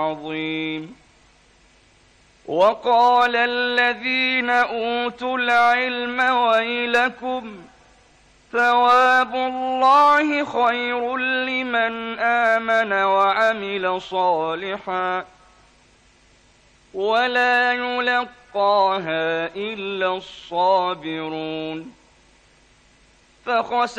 عظيم. وقال الذين أوتوا العلم ويلكم ثواب الله خير لمن آمن وعمل صالحا ولا يلقاها إلا الصابرون.